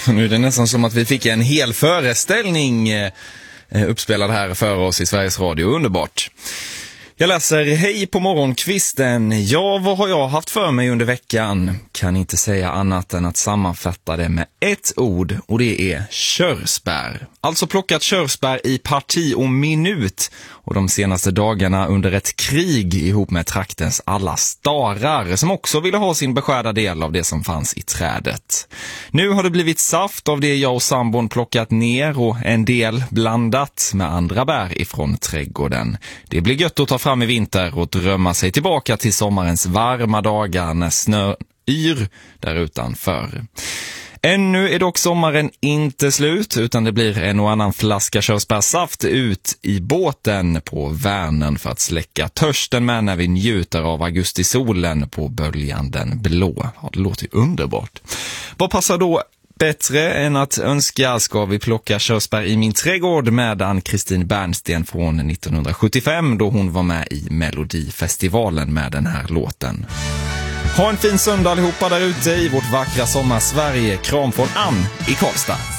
Nu är det nästan som att vi fick en hel föreställning uppspelad här för oss i Sveriges Radio. Underbart. Jag läser hej på morgonkvisten. Ja, vad har jag haft för mig under veckan? Kan inte säga annat än att sammanfatta det med ett ord, och det är körsbär. Alltså plockat körsbär i parti och minut, och de senaste dagarna under ett krig ihop med traktens alla starar som också ville ha sin beskärda del av det som fanns i trädet. Nu har det blivit saft av det jag och sambon plockat ner och en del blandat med andra bär ifrån trädgården. Det blir gött att ta fram i vinter och drömma sig tillbaka till sommarens varma dagar när snö yr där utanför. Ännu är dock sommaren inte slut, utan det blir en och annan flaska körsbärsaft ut i båten på Vänern för att släcka törsten med när vi njuter av augustisolen på böljanden blå. Ja, det låter ju underbart. Vad passar då bättre än att önska ska vi plocka körsbär i min trädgård med Ann-Kristin Bernsten från 1975 då hon var med i Melodifestivalen med den här låten. Ha en fin söndag allihopa där ute i vårt vackra sommarsverige. Kram från Ann i Karlstad.